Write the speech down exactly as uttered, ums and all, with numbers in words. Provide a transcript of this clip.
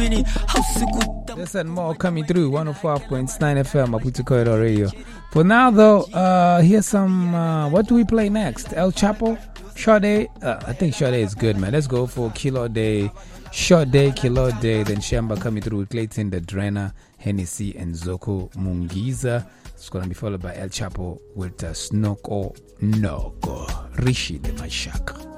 This and more coming through one oh five point nine F M Maputo Corridor Radio. For now though, uh, here's some uh, what do we play next? El Chapo? Sade? Uh, I think Sade is good, man. Let's go for Kilo Day. Short Day, Kilo Day, then Shamba coming through with Clayton the Drena, Hennessy, and Zoko Mungiza. It's gonna be followed by El Chapo with uh, Snoko Noko Rishi de Mashaka.